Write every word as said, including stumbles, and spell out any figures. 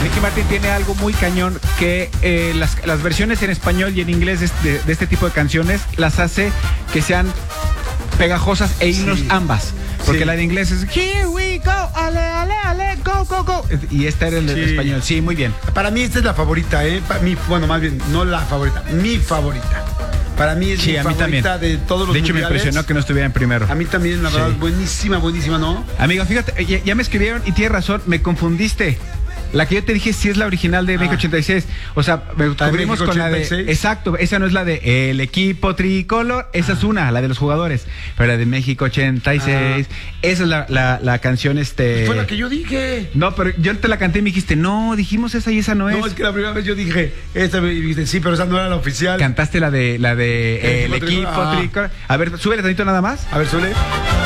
Ricky Martin tiene algo muy cañón que eh, las, las versiones en español y en inglés de, de, de este tipo de canciones las hace que sean pegajosas e himnos sí. ambas. Porque sí. la de inglés es Here we go, ale, ale, ale, go, go, go. Y esta era el sí. de español. Sí, muy bien. Para mí esta es la favorita, ¿eh? Para mí, bueno, más bien, no la favorita, mi favorita. Para mí es sí, mi a mí favorita también. de todos los De hecho, mundiales. me impresionó que no estuviera en primero. A mí también, la verdad, sí. buenísima, buenísima, ¿no? Amigo, fíjate, ya, ya me escribieron y tienes razón, me confundiste. La que yo te dije sí es la original de ah. México ochenta y seis. O sea, me cubrimos con la de... Exacto, esa no es la de El Equipo Tricolor. Esa ah. es una, la de los jugadores. Pero la de México ochenta y seis. Ah. Esa es la, la, la canción este... Fue la que yo dije. No, pero yo te la canté y me dijiste, no, dijimos esa y esa no es. No, es que la primera vez yo dije, esta me dijiste, sí, pero esa no era la oficial. Cantaste la de la de El, El Equipo, Tricolor. Ah. Tricolor. A ver, súbele tantito nada más. A ver, súbele.